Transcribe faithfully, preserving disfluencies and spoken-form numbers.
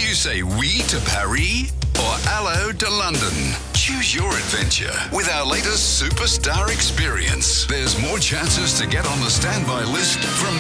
you say oui to Paris or hello to London? Choose your adventure with our latest superstar experience. There's more chances to get on the standby list from